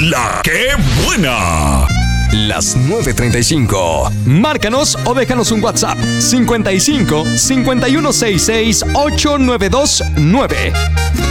La que buena. Las 9:35. Márcanos o déjanos un WhatsApp. 55 5166 8929.